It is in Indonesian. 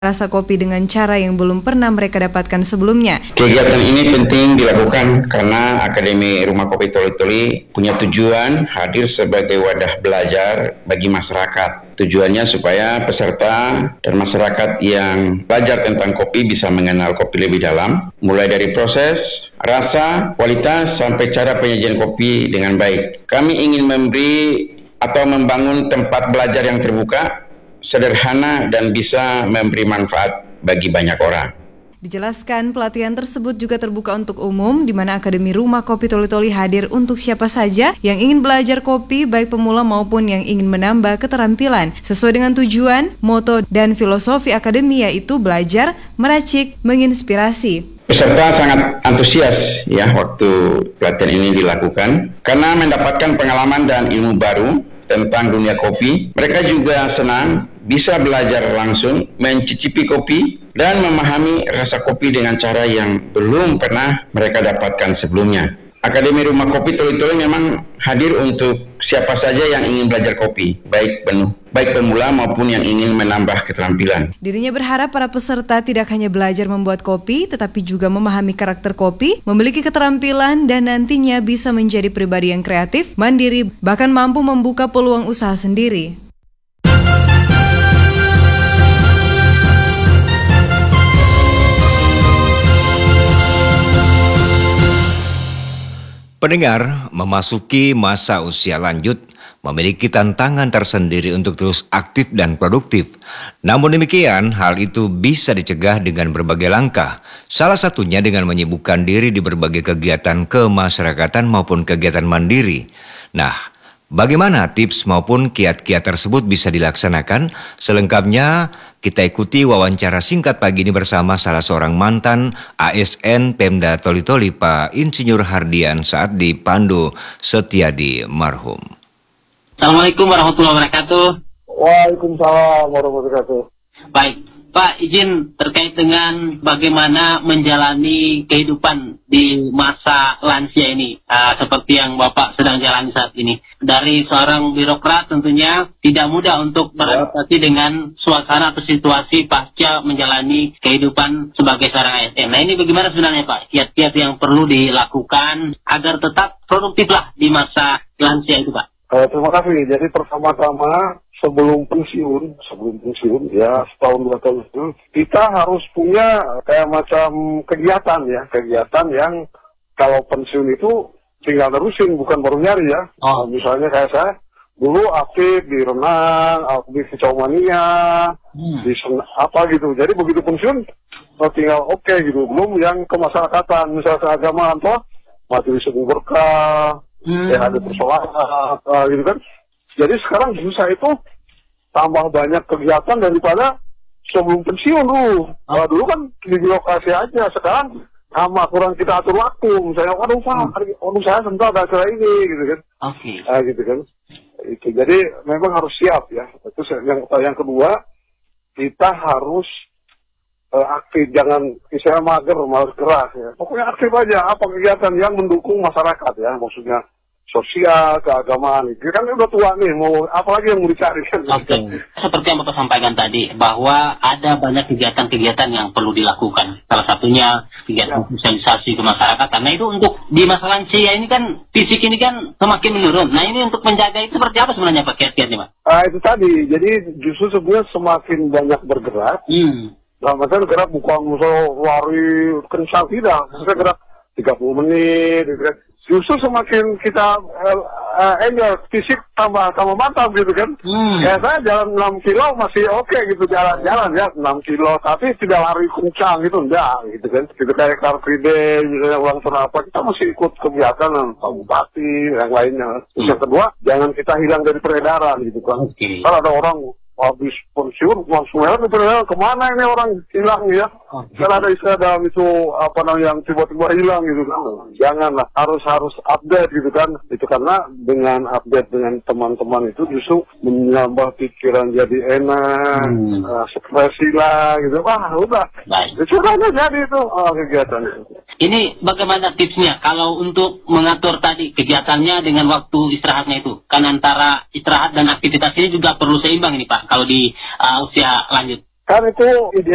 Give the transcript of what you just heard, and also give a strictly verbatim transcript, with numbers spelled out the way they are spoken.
rasa kopi dengan cara yang belum pernah mereka dapatkan sebelumnya. Kegiatan ini penting dilakukan karena Akademi Rumah Kopi Toli Toli punya tujuan hadir sebagai wadah belajar bagi masyarakat. Tujuannya supaya peserta dan masyarakat yang belajar tentang kopi bisa mengenal kopi lebih dalam, mulai dari proses, rasa, kualitas, sampai cara penyajian kopi dengan baik. Kami ingin memberi atau membangun tempat belajar yang terbuka, sederhana, dan bisa memberi manfaat bagi banyak orang. Dijelaskan, pelatihan tersebut juga terbuka untuk umum, di mana Akademi Rumah Kopi Toli Toli hadir untuk siapa saja yang ingin belajar kopi, baik pemula maupun yang ingin menambah keterampilan. Sesuai dengan tujuan, moto, dan filosofi Akademi, yaitu belajar, meracik, menginspirasi. Peserta sangat antusias ya waktu pelatihan ini dilakukan, karena mendapatkan pengalaman dan ilmu baru tentang dunia kopi. Mereka juga senang bisa belajar langsung mencicipi kopi dan memahami rasa kopi dengan cara yang belum pernah mereka dapatkan sebelumnya. Akademi Rumah Kopi Toli Toli memang hadir untuk siapa saja yang ingin belajar kopi, baik penuh, baik pemula maupun yang ingin menambah keterampilan. Dirinya berharap para peserta tidak hanya belajar membuat kopi, tetapi juga memahami karakter kopi, memiliki keterampilan, dan nantinya bisa menjadi pribadi yang kreatif, mandiri, bahkan mampu membuka peluang usaha sendiri. Pendengar, memasuki masa usia lanjut memiliki tantangan tersendiri untuk terus aktif dan produktif. Namun demikian, hal itu bisa dicegah dengan berbagai langkah. Salah satunya dengan menyibukkan diri di berbagai kegiatan kemasyarakatan maupun kegiatan mandiri. Nah, bagaimana tips maupun kiat-kiat tersebut bisa dilaksanakan? Selengkapnya kita ikuti wawancara singkat pagi ini bersama salah seorang mantan A S N Pemda Toli Toli, Pak Insinyur Hardian, saat dipandu Setiadi marhum. Assalamualaikum warahmatullahi wabarakatuh. Waalaikumsalam warahmatullahi wabarakatuh. Baik, Pak, izin terkait dengan bagaimana menjalani kehidupan di masa lansia ini, uh, seperti yang Bapak sedang jalani saat ini. Dari seorang birokrat tentunya tidak mudah untuk beradaptasi dengan suasana atau situasi pasca menjalani kehidupan sebagai seorang A S N. Nah, ini bagaimana sebenarnya, Pak, kiat-kiat yang perlu dilakukan agar tetap produktif lah di masa lansia itu, Pak? Uh, terima kasih. Jadi pertama-tama sebelum pensiun, sebelum pensiun ya setahun dua tahun itu, kita harus punya kayak macam kegiatan ya, kegiatan yang kalau pensiun itu tinggal terusin, bukan baru nyari ya. Oh. Misalnya kayak saya dulu aktif di renang, aktif di Cowmania, hmm. di sen- apa gitu. Jadi begitu pensiun tinggal oke okay, gitu. Belum yang kemasyarakatan, misalnya keagamaan toh, majelis berkah, hmm. ya ada persoalan uh, gitu kan. Jadi sekarang susah itu tambah banyak kegiatan daripada sebelum pensiun dulu. Nah, dulu kan di birokrasi aja, sekarang sama kurang kita atur waktu. Misalnya, waduh Pak, hari, waduh saya sebentar ada acara ini, gitu kan. Oke. Okay. Nah, gitu kan. Itu. Jadi memang harus siap ya. Terus yang, yang kedua, kita harus uh, aktif, jangan istilah mager, malas keras ya. Pokoknya aktif aja, apa kegiatan yang mendukung masyarakat ya, maksudnya sosial, keagamaan. Itu kan udah tua nih, mau apalagi yang mau dicari kan. Oke. Okay. Seperti yang Bapak sampaikan tadi, bahwa ada banyak kegiatan-kegiatan yang perlu dilakukan. Salah satunya kegiatan ya. Sosialisasi ke masyarakat. Nah, itu untuk di masa lansia ini kan, fisik ini kan semakin menurun. Nah, ini untuk menjaga itu seperti apa sebenarnya Pak kiat-kiatnya, Pak? Ah, itu tadi. Jadi justru sebenarnya semakin banyak bergerak. Hmm. Nah, maksudnya gerak bukan misal lari kencang, tidak. Maksudnya gerak tiga puluh menit, gitu kan. Justru semakin kita uh, uh, enjoy, fisik tambah tambah mantap gitu kan. Hmm. Kayak saya jalan enam kilo masih oke okay, gitu, jalan-jalan ya enam kilo, tapi tidak lari kencang gitu, enggak gitu kan. Gitu kayak Car Free Day, misalnya ulang tahun apa, kita masih ikut kegiatan Pak Bupati, yang lainnya. Terus yang kedua, jangan kita hilang dari peredaran gitu kan. Okay. Kalau ada orang habis pensiun, langsung heran peredaran, kemana ini orang hilang ya. Okay. Kan ada istilah dalam itu apa namanya yang tiba-tiba hilang gitu kan. Janganlah, harus harus update gitu kan. Itu karena dengan update dengan teman-teman itu justru menambah pikiran jadi enak, hmm. uh, ekspresi lah gitu. Wah udah, itu kan jadi itu oh, kegiatan itu. Ini bagaimana tipsnya kalau untuk mengatur tadi kegiatannya dengan waktu istirahatnya itu? Kan antara istirahat dan aktivitas ini juga perlu seimbang ini Pak, kalau di uh, usia lanjut. Kan itu ide